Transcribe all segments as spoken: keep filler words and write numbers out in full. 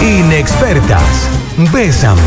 Inexpertas, bésame.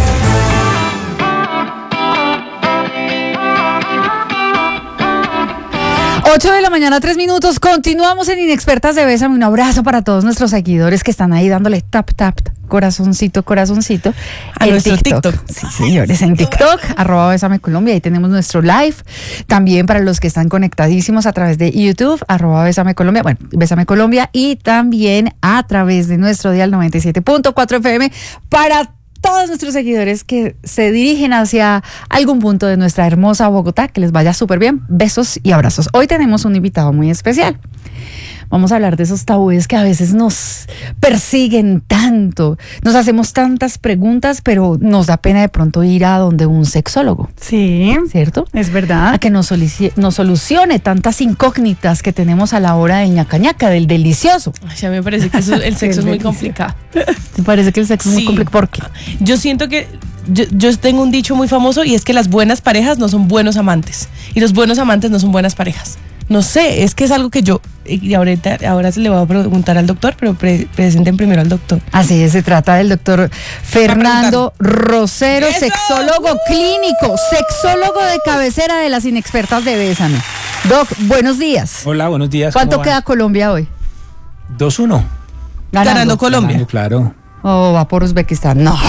ocho de la mañana, tres minutos. Continuamos en Inexpertas de Bésame. Un abrazo para todos nuestros seguidores que están ahí dándole tap, tap, corazoncito, corazoncito. A en nuestro TikTok. TikTok. Sí, señores, en TikTok, arroba Bésame Colombia. Ahí tenemos nuestro live. También para los que están conectadísimos a través de YouTube, arroba Bésame Colombia. Bueno, Bésame Colombia. Y también a través de nuestro dial noventa y siete punto cuatro F M para todos nuestros seguidores que se dirigen hacia algún punto de nuestra hermosa Bogotá. Que les vaya súper bien. Besos y abrazos. Hoy tenemos un invitado muy especial. Vamos a hablar de esos tabúes que a veces nos persiguen tanto. Nos hacemos tantas preguntas, pero nos da pena de pronto ir a donde un sexólogo. Sí, ¿Cierto? es verdad. A que nos, solici- nos solucione tantas incógnitas que tenemos a la hora de ñaca ñaca, del delicioso. Ay, a mí me parece que eso- el sexo es muy complicado. ¿Te parece que el sexo es muy Sí. complicado? ¿Por qué? Yo siento que yo, yo tengo un dicho muy famoso y es que las buenas parejas no son buenos amantes y los buenos amantes no son buenas parejas. No sé, es que es algo que yo, y ahorita, ahora se le va a preguntar al doctor, pero pre- presenten primero al doctor. Así es, se trata del doctor Fernando Rosero, ¡Eso! sexólogo clínico, sexólogo de cabecera de las Inexpertas de Bésame. Doc, buenos días. Hola, buenos días. ¿Cuánto ¿cómo queda van? Colombia hoy? dos uno. Ganando Colombia. Ganando, claro. Oh, va por Uzbekistán. No.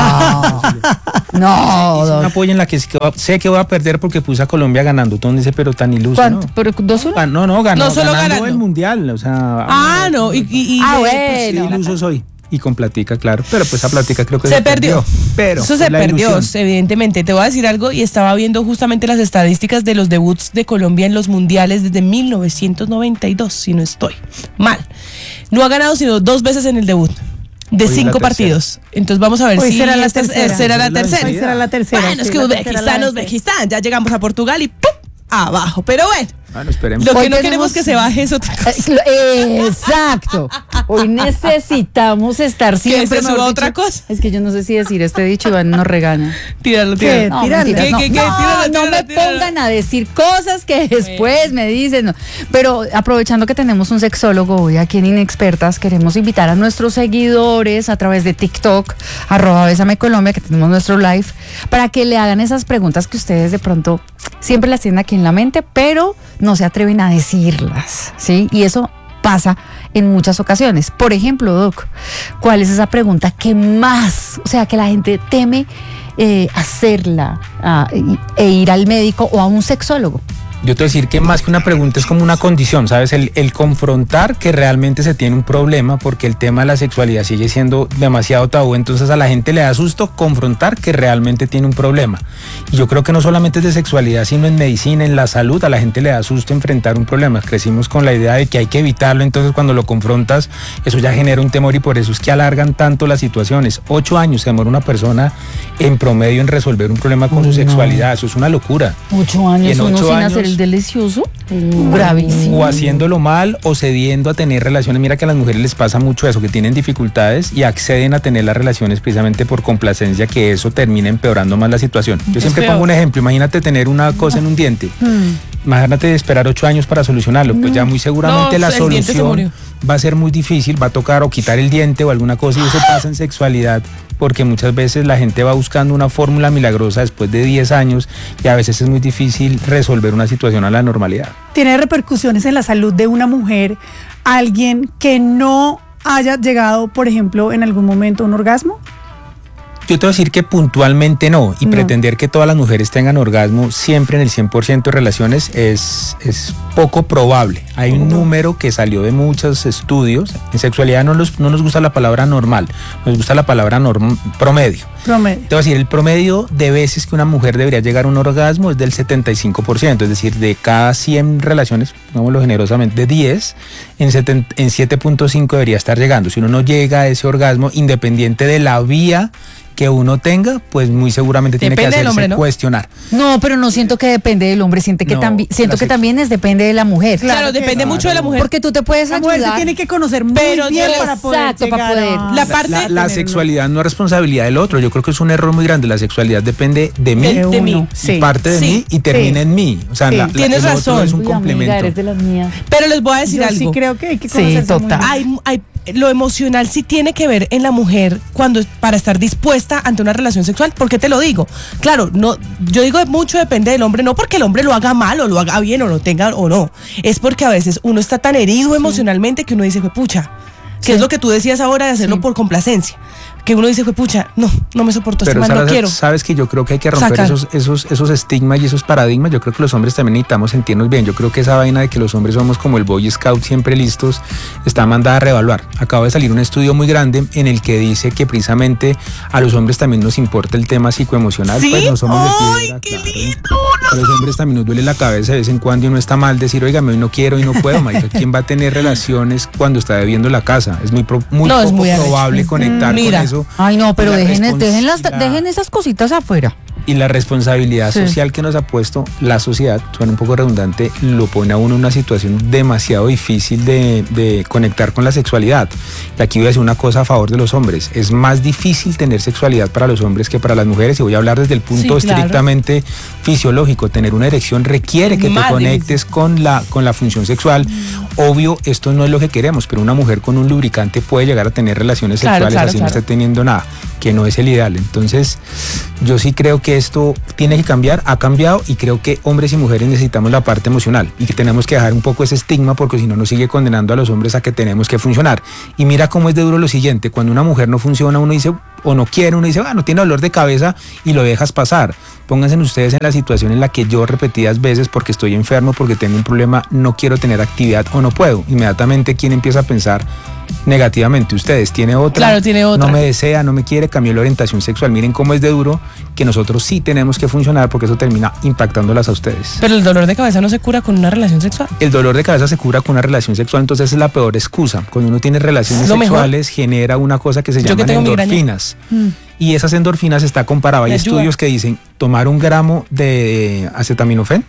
No, Es una Doc. apoyo en la que sé que, va- sé que voy a perder porque puse a Colombia ganando. ¿Dónde dice, pero tan iluso? ¿Cuánto? ¿No? ¿Pero dos uno? Gan- no, no, ganó, No, solo ganando, ganando. el mundial. O sea, Ah, no, y, y- y- Ah, pues, sí, bueno. iluso soy. Y con platica, claro. Pero pues esa platica creo que se perdió. Pero Eso se es la perdió, ilusión. evidentemente. Te voy a decir algo y estaba viendo justamente las estadísticas de los debuts de Colombia en los mundiales desde mil novecientos noventa y dos, si no estoy mal. No ha ganado sino dos veces en el debut. De Hoy es la cinco tercera. partidos. Entonces vamos a ver Hoy si será la esta es- tercera. será la Hoy es la tercera. Hoy será la tercera. Bueno, es sí, que la tercera, la Uzbekistán, vencida. Uzbekistán. Ya llegamos a Portugal y ¡pum! Abajo. Pero bueno, Bueno, esperemos. lo Hoy que no tenemos- queremos que se baje es otra cosa. Eh, Exacto. Hoy necesitamos estar siempre. se suba mejor otra dicho. cosa. Es que yo no sé si decir este dicho, Iván nos regaña. Tíralo, ¿Qué? tíralo. No, Tírale. mentiras, ¿Qué, no. qué, qué? No, Tíralo, no me tíralo, tíralo. pongan a decir cosas que después me dicen. no. Pero aprovechando que tenemos un sexólogo hoy aquí en Inexpertas, queremos invitar a nuestros seguidores a través de TikTok, arroba Bésame Colombia, que tenemos nuestro live, para que le hagan esas preguntas que ustedes de pronto siempre las tienen aquí en la mente, pero no se atreven a decirlas, ¿sí? Y eso pasa en muchas ocasiones. Por ejemplo, Doc, ¿cuál es esa pregunta que más, o sea, que la gente teme eh, hacerla ah, y- e ir al médico o a un sexólogo? Yo te voy a decir que más que una pregunta es como una condición, ¿sabes? El, el confrontar que realmente se tiene un problema porque el tema de la sexualidad sigue siendo demasiado tabú, entonces a la gente le da susto confrontar que realmente tiene un problema. Y yo creo que no solamente es de sexualidad, sino en medicina, en la salud, a la gente le da susto enfrentar un problema. Crecimos con la idea de que hay que evitarlo, entonces cuando lo confrontas, eso ya genera un temor y por eso es que alargan tanto las situaciones. Ocho años se demora una persona en promedio en resolver un problema con Uy, su no. sexualidad, eso es una locura. Ocho Y años en uno ocho sin años- hacer el delicioso. Gravísimo. O haciéndolo mal o cediendo a tener relaciones. Mira que a las mujeres les pasa mucho eso, que tienen dificultades y acceden a tener las relaciones precisamente por complacencia, que eso termina empeorando más la situación. Yo Es siempre peor. pongo un ejemplo, imagínate tener una cosa en un diente. Imagínate esperar ocho años para solucionarlo, pues ya muy seguramente No, la el diente se solución murió. va a ser muy difícil, va a tocar o quitar el diente o alguna cosa y eso pasa en sexualidad porque muchas veces la gente va buscando una fórmula milagrosa después de diez años y a veces es muy difícil resolver una situación a la normalidad. Tiene repercusiones en la salud de una mujer, alguien que no haya llegado, por ejemplo, en algún momento a un orgasmo. Yo te voy a decir que puntualmente no, y No. pretender que todas las mujeres tengan orgasmo siempre en el cien por ciento de relaciones es, es poco probable. Hay un número que salió de muchos estudios. En sexualidad no, los- no nos gusta la palabra normal, nos gusta la palabra norm- promedio. Promedio. Te voy a decir, el promedio de veces que una mujer debería llegar a un orgasmo es del setenta y cinco por ciento, es decir, de cada cien relaciones, digámoslo generosamente, de diez, en, setenta en siete punto cinco debería estar llegando. Si uno no llega a ese orgasmo, independiente de la vía que uno tenga, pues muy seguramente tiene que Depende del hacerse hombre, ¿no? cuestionar. No, pero no siento que depende del hombre, siente que No, también, siento la que sex- también es depende de la mujer. Claro, Claro que depende sí. mucho de la mujer. Porque tú te puedes La mujer se ayudar. tiene que conocer muy Pero bien yo- para poder exacto, para llegar poder. a- La parte- La, la tenerlo. sexualidad no es responsabilidad del otro. Yo creo que es un error muy grande. La sexualidad depende de mí, De- de mí. uno, y sí. parte de Sí, mí y termina sí. en mí. O sea, Sí. la- la- Tienes el otro razón. es un Uy, amiga, complemento. eres de las mías. Pero les voy a decir Yo algo. sí creo que hay que Sí, conocerse muy total. bien. Hay, hay lo emocional sí tiene que ver en la mujer cuando para estar dispuesta ante una relación sexual. ¿Por qué te lo digo? Claro, no, yo digo mucho depende del hombre, no porque el hombre lo haga mal o lo haga bien o lo tenga o no, es porque a veces uno está tan herido emocionalmente que uno dice, pucha, que Sí. es lo que tú decías ahora de hacerlo Sí. por complacencia, que uno dice, pucha, no, no me soporto, este Pero man, no sabes, quiero. sabes que yo creo que hay que romper Sacar. esos, esos, esos estigmas y esos paradigmas. Yo creo que los hombres también necesitamos sentirnos bien. Yo creo que esa vaina de que los hombres somos como el Boy Scout siempre listos está mandada a reevaluar. Acaba de salir un estudio muy grande en el que dice que precisamente a los hombres también nos importa el tema psicoemocional. ¿Sí? Pues no somos de ¡Ay, piedra, qué claro. lindo! A los hombres también nos duele la cabeza de vez en cuando y uno está mal decir, oiga, hoy no quiero y no puedo, marica. ¿Quién va a tener relaciones cuando está debiendo la casa? Es muy, pro- muy No, es poco muy arrecho. probable conectar Mira. con eso. Ay, no, pero Y la dejen, respons- dejen, las, y la- dejen esas cositas afuera. Y la responsabilidad Sí. social que nos ha puesto la sociedad, suena un poco redundante, lo pone a uno en una situación demasiado difícil de, de conectar con la sexualidad. Y aquí voy a decir una cosa a favor de los hombres. Es más difícil tener sexualidad para los hombres que para las mujeres. Y voy a hablar desde el punto Sí, claro. estrictamente fisiológico. Tener una erección requiere que Más te conectes con la, con la función sexual. Obvio, esto no es lo que queremos, pero una mujer con un lubricante puede llegar a tener relaciones Claro, sexuales claro, así claro. no esté teniendo nada, que no es el ideal. Entonces, yo sí creo que esto tiene que cambiar, ha cambiado, y creo que hombres y mujeres necesitamos la parte emocional y que tenemos que dejar un poco ese estigma, porque si no nos sigue condenando a los hombres a que tenemos que funcionar. Y mira cómo es de duro lo siguiente: cuando una mujer no funciona, uno dice, o no quiere, uno dice, bueno, tiene dolor de cabeza, y lo dejas pasar. Pónganse ustedes en la situación en la que yo repetidas veces, porque estoy enfermo, porque tengo un problema, no quiero tener actividad o no puedo. Inmediatamente, ¿quién empieza a pensar negativamente? Ustedes. Tiene otra, Claro, tiene otra. no me desea, no me quiere, cambió la orientación sexual. Miren cómo es de duro que nosotros sí tenemos que funcionar, porque eso termina impactándolas a ustedes. Pero el dolor de cabeza no se cura con una relación sexual. El dolor de cabeza se cura con una relación sexual, entonces es la peor excusa. Cuando uno tiene relaciones Lo mejor. sexuales, genera una cosa que se Yo que llaman tengo migraña. endorfinas. Y esas endorfinas está comparada. Hay Me ayuda. estudios que dicen tomar un gramo de acetaminofén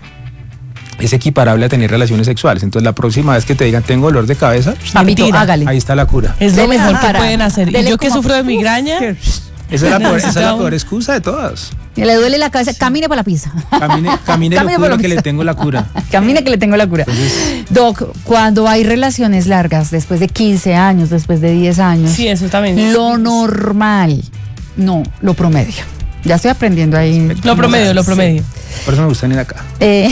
es equiparable a tener relaciones sexuales. Entonces, la próxima vez que te digan tengo dolor de cabeza, Papito, Mentira. hágale. ahí está la cura. Es lo Dele mejor que para- pueden hacer. Y dele yo que como- sufro de migraña, Que- Esa es la peor, esa es la Necesitamos- peor excusa de todas. Y le duele la cabeza, camine por la pizza. Camine, camine, Camine lo por cura lo que que- le tengo la cura. Camine que le tengo la cura. Doc, cuando hay relaciones largas, después de quince años, después de diez años, sí, eso también. lo normal, no, lo promedio. Ya estoy aprendiendo ahí. Lo promedio, lo Sí. promedio. Por eso me gusta venir acá. Eh,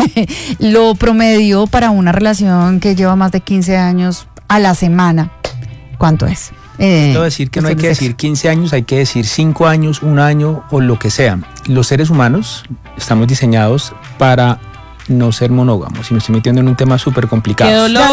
lo promedio para una relación que lleva más de quince años a la semana, ¿cuánto es? Eh, Quiero decir que no hay después que de sexo. decir quince años, hay que decir cinco años, un año o lo que sea. Los seres humanos estamos diseñados para no ser monógamos, y me estoy metiendo en un tema súper ¡Qué complicado. dolor!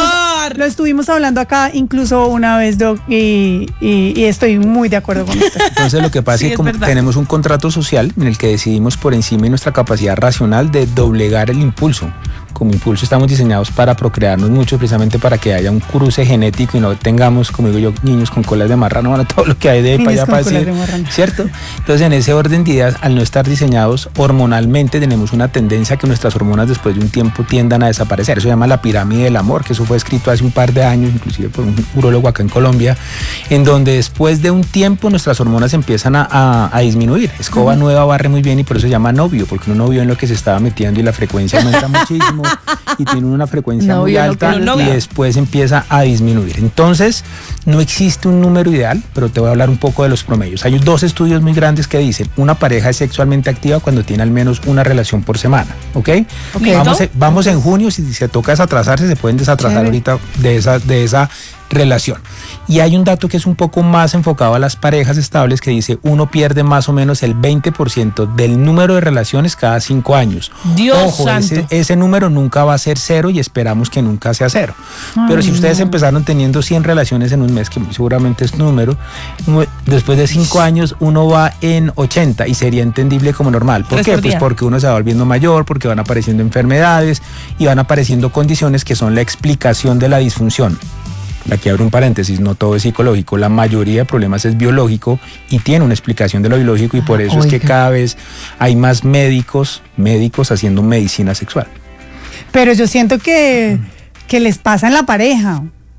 Lo estuvimos hablando acá incluso una vez, Doc, y, y- y estoy muy de acuerdo con usted. Entonces lo que pasa Sí, es que es como verdad. tenemos un contrato social en el que decidimos por encima de nuestra capacidad racional de doblegar el impulso. Como impulso estamos diseñados para procrearnos mucho, precisamente para que haya un cruce genético y no tengamos, como digo yo, niños con colas de marrano, bueno, todo lo que hay de Niños para allá con para colas decir, de marrano. ¿cierto? Entonces, en ese orden de ideas, al no estar diseñados hormonalmente, tenemos una tendencia a que nuestras hormonas después de un tiempo tiendan a desaparecer. Eso se llama la pirámide del amor, que eso fue escrito hace un par de años, inclusive por un urólogo acá en Colombia, en donde después de un tiempo nuestras hormonas empiezan a, a- a disminuir. Escoba nueva barre muy bien, y por eso se llama novio, porque uno novio en lo que se estaba metiendo y la frecuencia aumenta muchísimo y tiene una frecuencia muy Novio, no alta, quiero y novia. después empieza a disminuir. Entonces, no existe un número ideal, pero te voy a hablar un poco de los promedios. Hay dos estudios muy grandes que dicen una pareja es sexualmente activa cuando tiene al menos una relación por semana, ¿ok? Ok. Vamos, en- vamos en junio, si se toca desatrasarse, se pueden desatrasar Chévere. ahorita de esa, de esa relación. Y hay un dato que es un poco más enfocado a las parejas estables, que dice uno pierde más o menos el veinte por ciento del número de relaciones cada cinco años. Dios Ojo, ese, santo. ese número nunca va a ser cero, y esperamos que nunca sea cero. Pero si ustedes empezaron teniendo cien relaciones en un mes, que muy seguramente es número, mu- después de cinco años uno va en ochenta, y sería entendible como normal. ¿Por Tres qué? por Pues día. porque uno se va volviendo mayor, porque van apareciendo enfermedades y van apareciendo condiciones que son la explicación de la disfunción. Aquí abro un paréntesis, no todo es psicológico, la mayoría de problemas es biológico y tiene una explicación de lo biológico, y por eso es que Oiga. cada vez hay más médicos, médicos haciendo medicina sexual. Pero yo siento que, que les pasa en la pareja,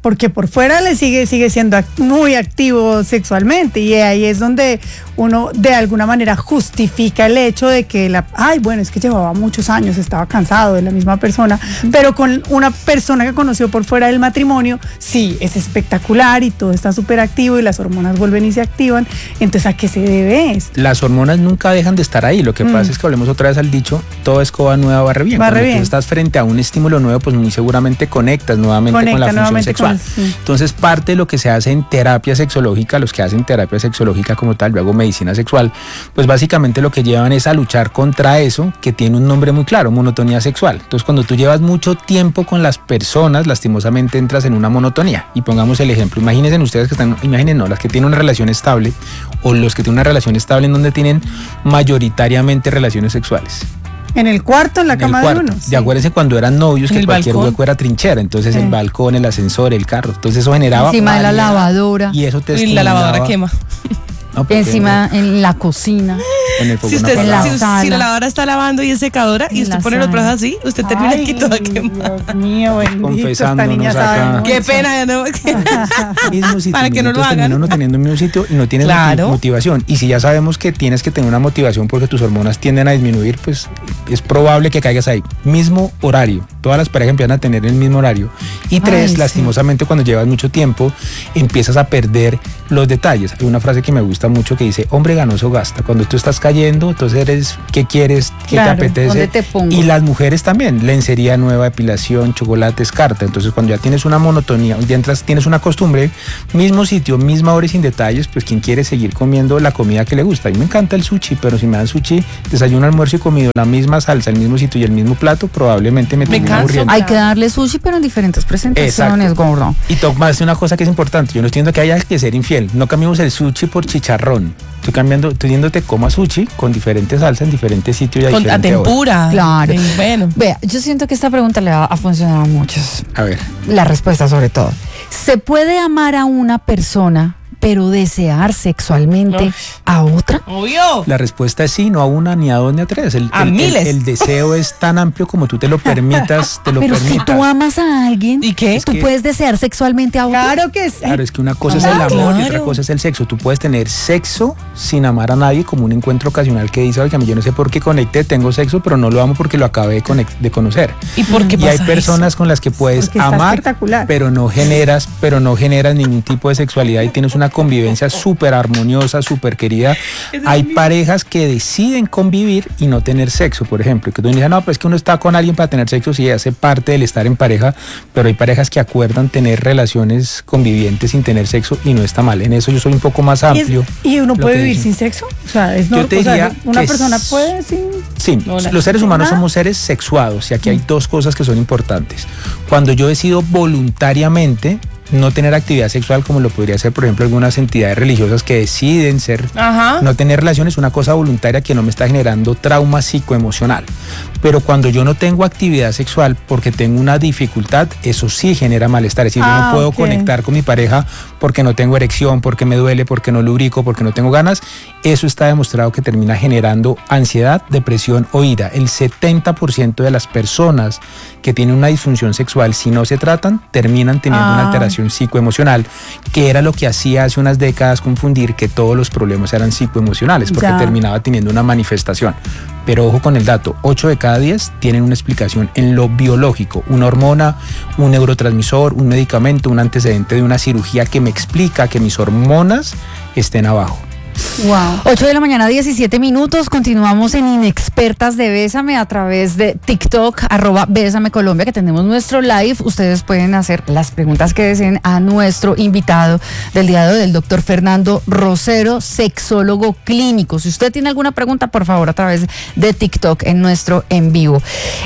porque por fuera le sigue, sigue siendo act- muy activo sexualmente, y ahí es donde uno de alguna manera justifica el hecho de que, la, ay, bueno, es que llevaba muchos años, estaba cansado de la misma persona, pero con una persona que conoció por fuera del matrimonio, sí, es espectacular y todo está súper activo y las hormonas vuelven y se activan. Entonces, ¿a qué se debe esto? Las hormonas nunca dejan de estar ahí. Lo que Mm. pasa es que volvemos otra vez al dicho, toda escoba nueva barre bien. Barre Cuando bien. tú estás frente a un estímulo nuevo, pues muy seguramente conectas nuevamente Conecta con la función nuevamente sexual. con- sí. Entonces, parte de lo que se hace en terapia sexológica, los que hacen terapia sexológica como tal, luego medicina sexual, pues básicamente lo que llevan es a luchar contra eso, que tiene un nombre muy claro, monotonía sexual. Entonces, cuando tú llevas mucho tiempo con las personas, lastimosamente entras en una monotonía. Y pongamos el ejemplo, imagínense ustedes que están, imaginen no, las que tienen una relación estable o los que tienen una relación estable en donde tienen mayoritariamente relaciones sexuales. En el cuarto, en la En cama el de cuarto. uno. Y acuérdense cuando eran novios En que el cualquier balcón. hueco era trinchera, entonces Sí. el balcón, el ascensor, el carro, entonces eso generaba Encima de la variedad, lavadora. y eso te Y la lavadora estimulaba. quema. No, porque Encima en la cocina. con el fogón Si, usted, En la apagado. si, sala. si la lavadora está lavando y es secadora y En usted la pone los sala. brazos así, usted termina Ay, aquí toda quemada. Dios mío, bendito, Confesándonos esta niña acá. sabe Qué mucho. pena, ya no. Mismo sitio, Para que no lo entonces termina hagan. uno teniendo un mismo sitio y no tienes Claro. moti- motivación. Y si ya sabemos que tienes que tener una motivación porque tus hormonas tienden a disminuir, pues es probable que caigas ahí. Mismo horario. Todas las parejas empiezan a tener el mismo horario. Y tres, sí. lastimosamente, cuando llevas mucho tiempo, empiezas a perder los detalles. Hay una frase que me gusta mucho que dice, hombre ganoso gasta. Cuando tú estás cayendo, entonces eres, ¿qué quieres? ¿Qué Claro, te apetece? ¿dónde te pongo? Y las mujeres también, lencería nueva, depilación, chocolates, carta. Entonces, cuando ya tienes una monotonía, ya entras, tienes una costumbre, mismo sitio, misma hora y sin detalles, pues quien quiere seguir comiendo la comida que le gusta. A mí me encanta el sushi, pero si me dan sushi, desayuno, almuerzo y comido la misma salsa, el mismo sitio y el mismo plato, probablemente me Me termine canso. aburriendo. Hay que darle sushi, pero en diferentes presentaciones, Exacto. gordo. Y tomas una cosa que es importante, yo no estoy diciendo que haya que ser infiel, no cambiamos el sushi por chicharrón. Estoy cambiando, estoy diciéndote coma sushi con diferentes salsas en diferentes sitios y a Con, a diferente hora. tempura. Claro. Eh, Bueno. Vea, yo siento que esta pregunta le va a funcionar a muchos. A ver, La respuesta sobre todo. ¿Se puede amar a una persona, pero desear sexualmente No. a otra? Obvio. la respuesta es sí, no a una, ni a dos, ni a tres. El, A el- el- miles. el deseo es tan amplio como tú te lo permitas, te lo Pero si permitas. tú amas a alguien, ¿Y qué? tú que- puedes desear sexualmente a otra. Claro que sí. Claro, es que una cosa Ah, es el amor y otra claro. cosa es el sexo. Tú puedes tener sexo sin amar a nadie, como un encuentro ocasional que dice, oiga, yo no sé por qué conecté, tengo sexo, pero no lo amo porque lo acabé de, conec- de conocer. ¿Y por qué Y pasa hay personas con las que puedes Porque está amar, espectacular. pero no generas, pero no generas ningún tipo de sexualidad y tienes una convivencia súper armoniosa, súper querida. Hay parejas que deciden convivir y no tener sexo, por ejemplo. Que tú dices, no, pues que uno está con alguien para tener sexo, sí, hace parte del estar en pareja, pero hay parejas que acuerdan tener relaciones convivientes sin tener sexo y no está mal. En eso yo soy un poco más ¿Y, es- amplio. y uno lo puede que vivir dicen. sin sexo? O sea, es Yo no, te o sea, diría una que persona es- puede sin. Sí, Hola. los seres humanos Nada. somos seres sexuados y aquí hay dos cosas que son importantes. Cuando yo decido voluntariamente no tener actividad sexual, como lo podría hacer, por ejemplo, algunas entidades religiosas que deciden ser, Ajá. no tener relaciones, una cosa voluntaria que no me está generando trauma psicoemocional. Pero cuando yo no tengo actividad sexual porque tengo una dificultad, eso sí genera malestar. Es decir, yo Ah, no puedo ok. conectar con mi pareja porque no tengo erección, porque me duele, porque no lubrico, porque no tengo ganas. Eso está demostrado que termina generando ansiedad, depresión o ira. El setenta por ciento de las personas que tienen una disfunción sexual, si no se tratan, terminan teniendo una Ah. alteración psicoemocional, que era lo que hacía hace unas décadas confundir que todos los problemas eran psicoemocionales, porque Ya. terminaba teniendo una manifestación. Pero ojo con el dato, ocho de cada diez tienen una explicación en lo biológico, una hormona, un neurotransmisor, un medicamento, un antecedente de una cirugía que me explica que mis hormonas estén abajo. Wow. ocho de la mañana, diecisiete minutos. Continuamos en Inexpertas de Bésame a través de TikTok, arroba Bésame Colombia, que tenemos nuestro live. Ustedes pueden hacer las preguntas que deseen a nuestro invitado del día de hoy, el doctor Fernando Rosero, sexólogo clínico. Si usted tiene alguna pregunta, por favor, a través de TikTok en nuestro en vivo.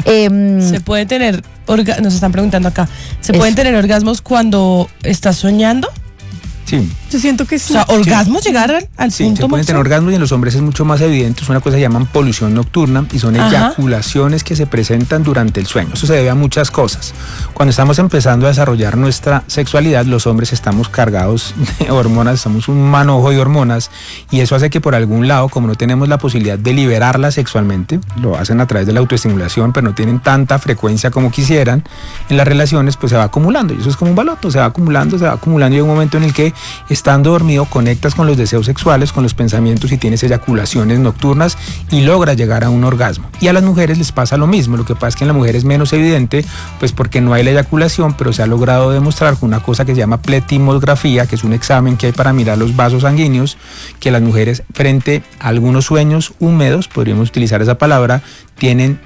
Em, Se puede tener, orga- nos están preguntando acá, ¿se Eso. pueden tener orgasmos cuando estás soñando? Sí. Yo siento que O sí. sea, orgasmos llegar al, al Sí, punto se pueden tener máximo. orgasmos y en los hombres es mucho más evidente. Es una cosa que llaman polución nocturna y son Ajá. eyaculaciones que se presentan durante el sueño. Eso se debe a muchas cosas. Cuando estamos empezando a desarrollar nuestra sexualidad, los hombres estamos cargados de hormonas, estamos un manojo de hormonas y eso hace que por algún lado, como no tenemos la posibilidad de liberarla sexualmente, lo hacen a través de la autoestimulación, pero no tienen tanta frecuencia como quisieran, en las relaciones pues se va acumulando y eso es como un baloto, se va acumulando, se va acumulando y hay un momento en el que estando dormido conectas con los deseos sexuales, con los pensamientos y tienes eyaculaciones nocturnas y logras llegar a un orgasmo. Y a las mujeres les pasa lo mismo, lo que pasa es que en la mujer es menos evidente, pues porque no hay la eyaculación, pero se ha logrado demostrar con una cosa que se llama pletimografía, que es un examen que hay para mirar los vasos sanguíneos, que las mujeres frente a algunos sueños húmedos, podríamos utilizar esa palabra, tienen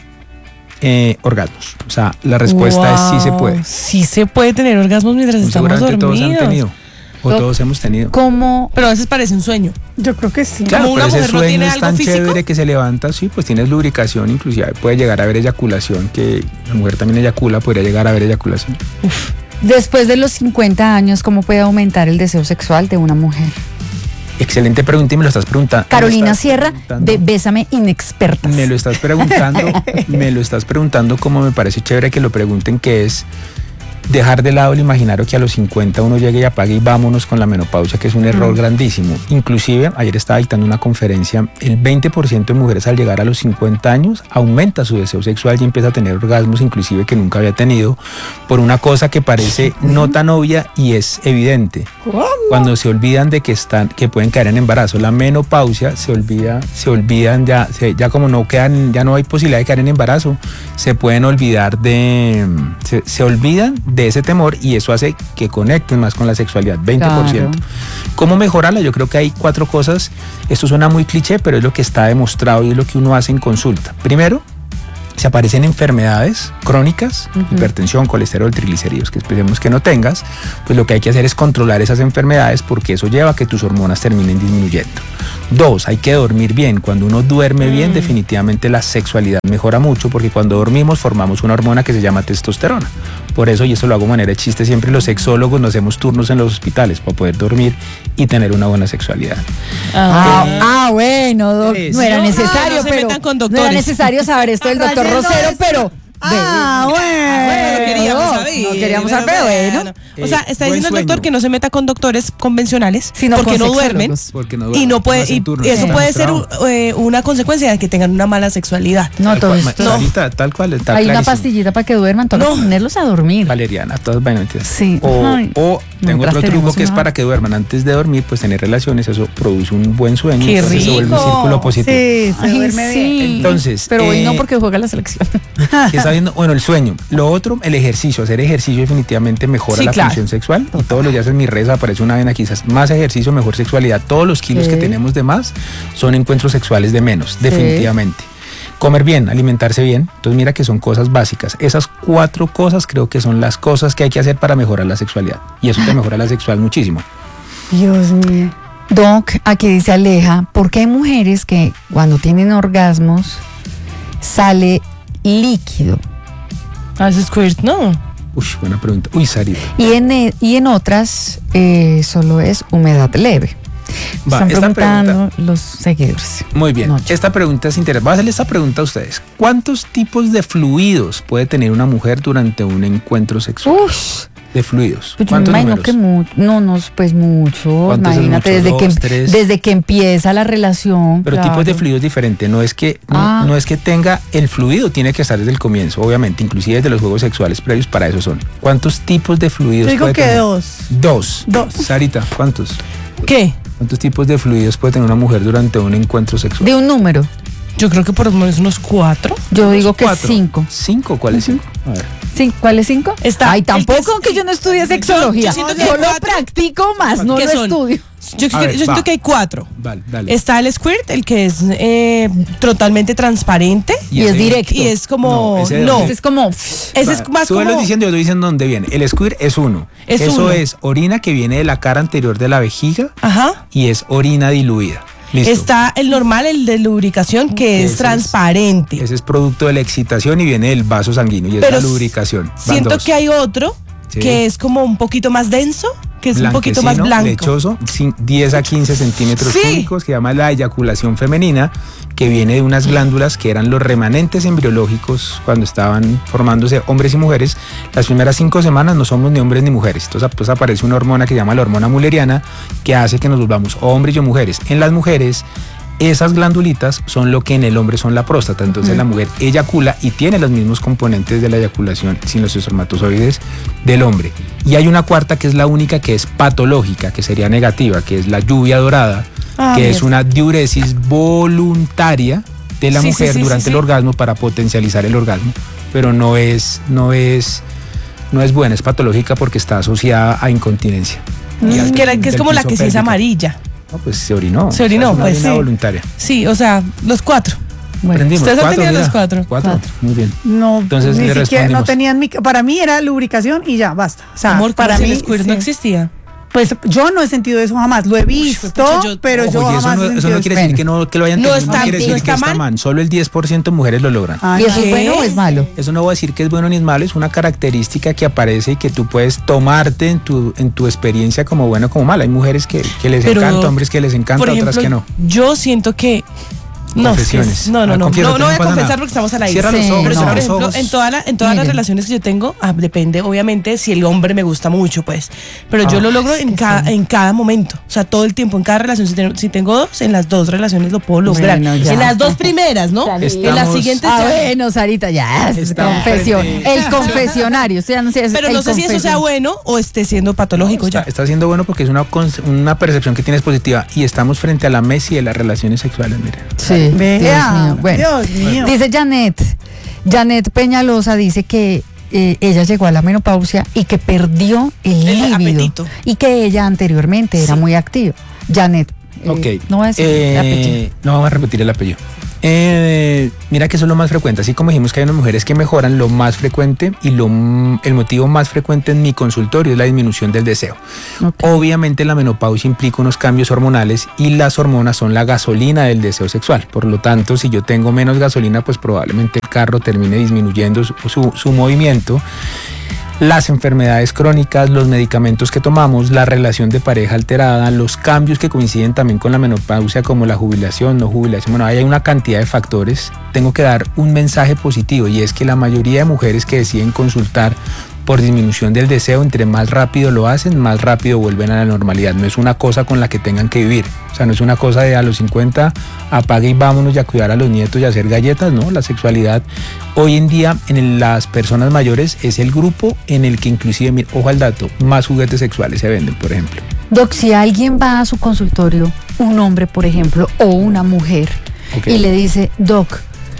eh, orgasmos. O sea, la respuesta es sí se puede. Sí se puede tener orgasmos mientras Muy estamos seguramente todos han dormidos. tenido, o Doc, todos hemos tenido. ¿Cómo? Pero a veces parece un sueño. Yo creo que sí. Claro, Como una pero ese mujer no sueño tiene es algo tan físico. chévere que se levanta, sí, pues tienes lubricación, inclusive puede llegar a haber eyaculación, que la mujer también eyacula, podría llegar a haber eyaculación. Después de los cincuenta años, ¿cómo puede aumentar el deseo sexual de una mujer? Excelente pregunta y me lo estás preguntando. Carolina me estás Sierra, preguntando- de Bésame Inexpertas. Me lo estás preguntando, me lo estás preguntando como me parece chévere que lo pregunten, que es dejar de lado el imaginario que a los cincuenta uno llegue y apague y vámonos con la menopausia, que es un error grandísimo. Inclusive, ayer estaba dictando una conferencia, el veinte por ciento de mujeres al llegar a los cincuenta años aumenta su deseo sexual y empieza a tener orgasmos inclusive que nunca había tenido, por una cosa que parece no tan obvia y es evidente. Cuando se olvidan de que están, que pueden caer en embarazo, la menopausia, se olvida, se olvidan ya, se- ya como no quedan, ya no hay posibilidad de caer en embarazo, se pueden olvidar de, se, se olvidan de ese temor y eso hace que conecten más con la sexualidad, veinte por ciento. Claro. ¿Cómo mejorarla? Yo creo que hay cuatro cosas. Esto suena muy cliché, pero es lo que está demostrado y es lo que uno hace en consulta. Primero, si aparecen enfermedades crónicas, hipertensión, colesterol, triglicéridos, que esperemos que no tengas, pues lo que hay que hacer es controlar esas enfermedades porque eso lleva a que tus hormonas terminen disminuyendo. Dos, hay que dormir bien. Cuando uno duerme bien, definitivamente la sexualidad mejora mucho porque cuando dormimos formamos una hormona que se llama testosterona. Por eso, y eso lo hago de manera de chiste, siempre los sexólogos nos hacemos turnos en los hospitales para poder dormir y tener una buena sexualidad. Ah, ah, bueno, doc, Es- no era No, no, necesario, no se pero metan con no era doctores. necesario saber esto del doctor Rayando Rosero, esto. pero Ah, Bueno, bueno. no queríamos no, saber. no queríamos saber, pero bueno. O sea, Eh, está buen diciendo el doctor sueño. que no se meta con doctores convencionales Sino porque con no duermen. sexólogos. Porque no Y duermen, no puede, hacen y turnos, eso está puede ser demostrado. eh, una consecuencia de que tengan una mala sexualidad. no, Tal todo cual, esto. Margarita, tal cual, está Hay una clarísimo. pastillita para que duerman, toca No. ponerlos a dormir. Valeriana, todas vainas. Sí. O, Ay. o tengo Nosotras otro truco tenemos que es una- para que duerman antes de dormir, pues tener relaciones, eso produce un buen sueño, ¡Qué entonces se vuelve un rico! círculo positivo. Sí, se Ay, duerme bien. sí. Entonces, Pero hoy eh, no porque juega la selección. ¿Qué está viendo? Bueno, el sueño. Lo otro, el ejercicio. Hacer ejercicio definitivamente mejora Sí, la claro. función sexual. Y todos los días en mi red aparece una vena, quizás más ejercicio, mejor sexualidad. Todos los kilos Sí. que tenemos de más son encuentros sexuales de menos, definitivamente. Comer bien, alimentarse bien. Entonces mira que son cosas básicas. Esas cuatro cosas creo que son las cosas que hay que hacer para mejorar la sexualidad. Y eso te mejora la sexual muchísimo. Dios mío. Doc, aquí dice Aleja, ¿por qué hay mujeres que cuando tienen orgasmos sale líquido? Ah, es squirt, no. Uy, buena pregunta. Uy, Sarita. Y en, e- y en otras eh, solo es humedad leve. Va, Están esta preguntando los seguidores. Muy bien, No, yo- esta pregunta es interesante. Voy a hacerle esta pregunta a ustedes. ¿Cuántos tipos de fluidos puede tener una mujer durante un encuentro sexual? Uf, De fluidos. pues yo me ¿Cuántos imagino números? que mucho, no, no, pues mucho, ¿Cuántos es imagínate, mucho? desde, Dos, que, tres. desde que empieza la relación. Pero claro. tipos de fluidos diferentes. No es que no, Ah. no es que tenga el fluido, tiene que estar desde el comienzo, obviamente, inclusive desde los juegos sexuales previos, para eso son. ¿Cuántos tipos de Yo fluidos digo puede que tener? dos. Dos. Dos. Sarita, ¿cuántos? ¿Qué? ¿Cuántos tipos de fluidos puede tener una mujer durante un encuentro sexual? De un número, Yo creo que por lo menos unos cuatro. yo Unos digo que cuatro. cinco. ¿Cinco? ¿Cuál es cinco? A ver. ¿Sí? ¿Cuál es cinco? Está Ay, el que tampoco es- que, yo no estudie Yo- sexología. yo siento que Yo hay lo cuatro. practico más, no ¿Qué lo son? estudio. Yo, A ver, yo siento va. que hay cuatro. Vale, dale. Está el squirt, el que es eh, totalmente transparente. Y es ese- directo. Y es como. No, ese de No, dónde Es como, ese es Va, más tú como. lo diciendo, yo estoy diciendo dónde viene. El squirt es uno. Es Eso uno. es orina que viene de la cara anterior de la vejiga Ajá. y es orina diluida. Listo. Está el normal, el de lubricación, que Ese es es- transparente. Ese es producto de la excitación y viene del vaso sanguíneo y es Pero la lubricación. Van Siento dos. que hay otro Sí. que es como un poquito más denso, que es un poquito más blanquecino, blanco. lechoso, cin- diez a quince centímetros Sí. cúbicos, que llama la eyaculación femenina, que viene de unas glándulas que eran los remanentes embriológicos cuando estaban formándose hombres y mujeres. Las primeras cinco semanas no somos ni hombres ni mujeres. Entonces pues, aparece una hormona que se llama la hormona mulleriana, que hace que nos volvamos o hombres y o mujeres. En las mujeres, esas glandulitas son lo que en el hombre son la próstata. Entonces uh-huh. la mujer eyacula y tiene los mismos componentes de la eyaculación sin los espermatozoides del hombre. Y hay una cuarta que es la única que es patológica, que sería negativa, que es la lluvia dorada, ah, que mierda. es una diuresis voluntaria de la sí, mujer sí, sí, durante sí, sí. el orgasmo para potencializar el orgasmo, pero no es, no es, no es buena, es patológica porque está asociada a incontinencia. Mm, que, la, que es como la que sí es amarilla. No, pues se orinó. Se orinó, o sea, es una pues sí. voluntaria. Sí, o sea, los cuatro. Bueno, ustedes han tenido los cuatro. Cuatro, cuatro. Muy bien. No, entonces ni le siquiera, no tenían mi, para mí era lubricación y ya, basta. O sea, Amor, para mí el squirt sí. no existía. Pues yo no he sentido eso jamás, lo he visto, Uy, yo, pero ojo, yo eso jamás no, he eso no quiere decir que no que lo hayan no tenido, está, no quiere decir no que está, está mal. mal. Solo el diez por ciento de mujeres lo logran. Ah, ¿y eso es bueno o es malo? Eso no voy a decir que es bueno ni es malo, es una característica que aparece y que tú puedes tomarte en tu en tu experiencia como bueno o como mala. Hay mujeres que, que les pero, encanta, hombres que les encanta, ejemplo, otras que no. Yo siento que No, confesiones. no, no, no, Confiesa, no, no voy a pasa confesar nada. porque estamos al aire. Cierra los Sí, ojos, Pero yo, cierra por los ejemplo, ojos. en, toda la, en todas Miren. las relaciones que yo tengo, ah, depende, obviamente, si el hombre me gusta mucho, pues. Pero yo Ah, lo logro en cada, en cada momento. O sea, todo el tiempo, en cada relación. Si, tengo, si tengo dos, en las dos relaciones lo puedo lograr. Bueno, ya. En las dos primeras, ¿no? Estamos- En las siguientes Ah, ya. bueno, Sarita, ya. es Estamos confesión. frente- El confesionario. Usted ya no sé, es Pero el no sé si eso sea confesión. bueno o esté siendo patológico Está, ya. está siendo bueno porque es una, cons- una percepción que tienes positiva y estamos frente a la Messi de las relaciones sexuales, mire. Sí, Vea, Dios mío. Bueno, Dios mío. dice Janet, Janet Peñalosa dice que eh, ella llegó a la menopausia y que perdió el, El líbido apetito. y que ella anteriormente era Sí. muy activa. Janet, eh, Ok. no voy a decir Eh, el apellido. no vamos a repetir el apellido. Eh, mira que eso es lo más frecuente. Así como dijimos que hay unas mujeres que mejoran, lo más frecuente y lo, el motivo más frecuente en mi consultorio es la disminución del deseo. Ok. Obviamente la menopausia implica unos cambios hormonales y las hormonas son la gasolina del deseo sexual. Por lo tanto, si yo tengo menos gasolina, pues probablemente el carro termine disminuyendo su, su, su movimiento. Las enfermedades crónicas, los medicamentos que tomamos, la relación de pareja alterada, los cambios que coinciden también con la menopausia como la jubilación, no jubilación, bueno, ahí hay una cantidad de factores. Tengo que dar un mensaje positivo y es que la mayoría de mujeres que deciden consultar por disminución del deseo, entre más rápido lo hacen, más rápido vuelven a la normalidad. No es una cosa con la que tengan que vivir. O sea, no es una cosa de a los cincuenta apague y vámonos ya a cuidar a los nietos y a hacer galletas, ¿no? La sexualidad hoy en día en las personas mayores es el grupo en el que inclusive, mira, ojo al dato, más juguetes sexuales se venden, por ejemplo. Doc, si alguien va a su consultorio, un hombre, por ejemplo, o una mujer, Ok. y le dice, Doc,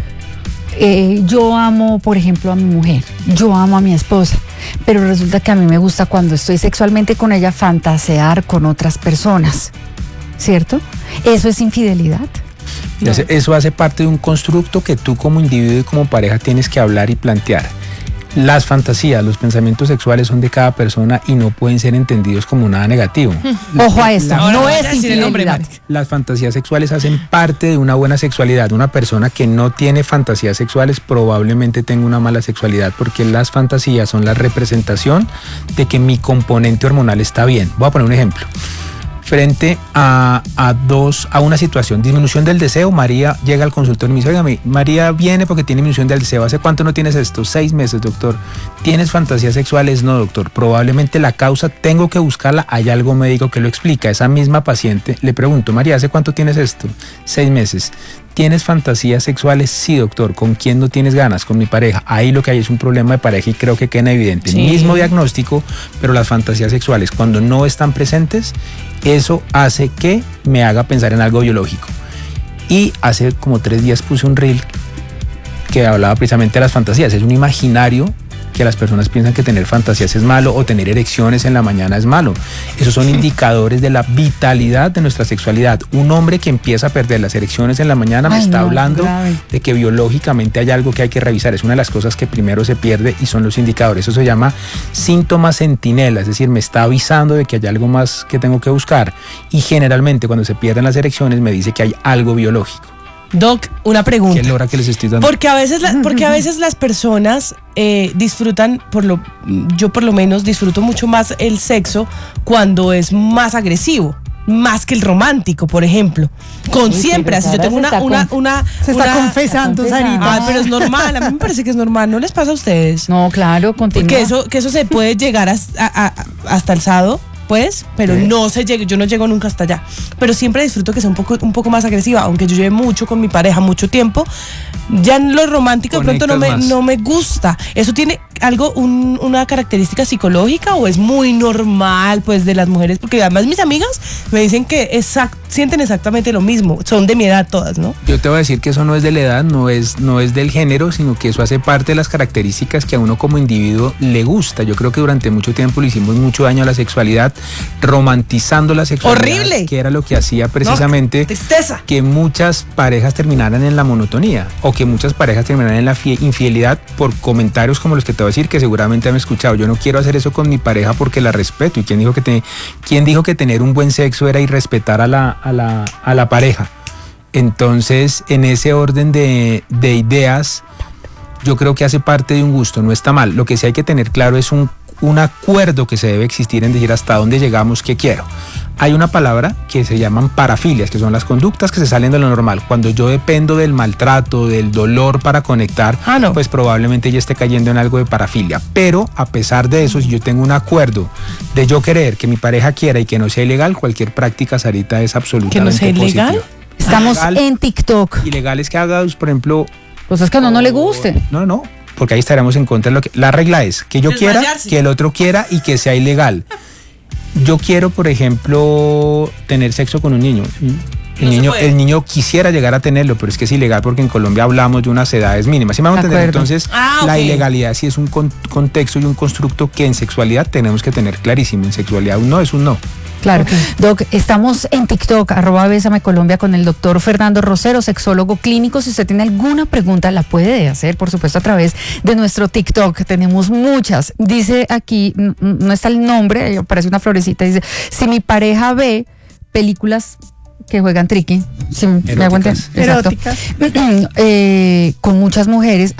eh, yo amo, por ejemplo, a mi mujer, yo amo a mi esposa, pero resulta que a mí me gusta cuando estoy sexualmente con ella fantasear con otras personas, ¿cierto? ¿Eso es infidelidad? No. Eso hace parte de un constructo que tú como individuo y como pareja tienes que hablar y plantear. Las fantasías, los pensamientos sexuales son de cada persona y no pueden ser entendidos como nada negativo. Ojo a eso, La- Ahora no voy a es decir el nombre, infidelidad. Mari. Las fantasías sexuales hacen parte de una buena sexualidad. Una persona que no tiene fantasías sexuales probablemente tenga una mala sexualidad porque las fantasías son la representación de que mi componente hormonal está bien. Voy a poner un ejemplo. Frente a, a dos, a una situación, disminución del deseo, María llega al consultorio y me dice, oiga, María viene porque tiene disminución del deseo. ¿Hace cuánto no tienes esto? Seis meses, doctor. ¿Tienes fantasías sexuales? No, doctor. Probablemente la causa, tengo que buscarla, hay algo médico que lo explica. Esa misma paciente le pregunto, María, ¿hace cuánto tienes esto? Seis meses. ¿Tienes fantasías sexuales? Sí, doctor. ¿Con quién no tienes ganas? Con mi pareja. Ahí lo que hay es un problema de pareja y creo que queda evidente. Sí. Mismo diagnóstico, pero las fantasías sexuales cuando no están presentes, eso hace que me haga pensar en algo biológico. Y hace como tres días puse un reel que hablaba precisamente de las fantasías. Es un imaginario que las personas piensan que tener fantasías es malo o tener erecciones en la mañana es malo. Esos son indicadores de la vitalidad de nuestra sexualidad. Un hombre que empieza a perder las erecciones en la mañana me Ay, está no, hablando grave. de que biológicamente hay algo que hay que revisar. Es una de las cosas que primero se pierde y son los indicadores. Eso se llama síntomas centinela, es decir, me está avisando de que hay algo más que tengo que buscar. Y generalmente cuando se pierden las erecciones me dice que hay algo biológico. Doc, una pregunta. ¿Qué lora que les estoy dando? Porque a veces, la- porque a veces las personas eh, disfrutan, por lo, yo por lo menos disfruto mucho más el sexo cuando es más agresivo, más que el romántico, por ejemplo. Con Uy, siempre, pero así yo Sara tengo se una, está una, conf- una, Se está una- confesando, está confesando. Sarita. Ay, pero es normal, a mí me parece que es normal, ¿no les pasa a ustedes? No, claro, continúa. Porque eso, que eso se puede llegar hasta, a- a- hasta el sado, pues, pero Sí. no se llega, yo no llego nunca hasta allá. Pero siempre disfruto que sea un poco, un poco más agresiva, aunque yo lleve mucho con mi pareja, mucho tiempo. Ya en lo romántico de pronto no me, Conectas más. no me gusta. ¿Eso tiene algo, un- una característica psicológica o es muy normal, pues, de las mujeres? Porque además mis amigas me dicen que exact, sienten exactamente lo mismo. Son de mi edad todas, ¿no? Yo te voy a decir que eso no es de la edad, no es, no es del género, sino que eso hace parte de las características que a uno como individuo le gusta. Yo creo que durante mucho tiempo le hicimos mucho daño a la sexualidad, romantizando la sexualidad. ¡Horrible! Que era lo que hacía precisamente No, tristeza. que muchas parejas terminaran en la monotonía o que muchas parejas terminaran en la fie- infidelidad por comentarios como los que te voy a decir que seguramente han escuchado. Yo no quiero hacer eso con mi pareja porque la respeto. ¿Y quién dijo que, te- quién dijo que tener un buen sexo era irrespetar a la, a la, a la pareja? Entonces, en ese orden de, de ideas, yo creo que hace parte de un gusto, no está mal. Lo que sí hay que tener claro es un, un acuerdo que se debe existir en decir hasta dónde llegamos, qué quiero. Hay una palabra que se llaman parafilias, que son las conductas que se salen de lo normal. Cuando yo dependo del maltrato, del dolor para conectar, Ah, no. pues probablemente ya esté cayendo en algo de parafilia. Pero a pesar de eso, si yo tengo un acuerdo de yo querer que mi pareja quiera y que no sea ilegal, cualquier práctica, Sarita, es absolutamente ¿Que no sea positiva. ilegal? Estamos Ilegal. en TikTok. Ilegal es que hagas, por ejemplo, Pues es que no, no le guste. no, no, porque ahí estaremos en contra de lo que... La regla es que yo quiera, Desmayarse. que el otro quiera y que sea ilegal. Yo quiero, por ejemplo, tener sexo con un niño. El, No se niño, puede. el niño quisiera llegar a tenerlo, pero es que es ilegal porque en Colombia hablamos de unas edades mínimas. ¿Sí me van a De entender? acuerdo. Entonces, Ah, la ok. ilegalidad sí es un con- contexto y un constructo que en sexualidad tenemos que tener clarísimo. En sexualidad un no es un no. Claro. Doc, estamos en TikTok, arroba Bésame Colombia, con el doctor Fernando Rosero, sexólogo clínico. Si usted tiene alguna pregunta, la puede hacer, por supuesto, a través de nuestro TikTok. Tenemos muchas. Dice aquí, n- n- no está el nombre, aparece una florecita, dice, si mi pareja ve películas que juegan triqui, si me hago entender, Eróticas. exacto, Eróticas. eh, con muchas mujeres,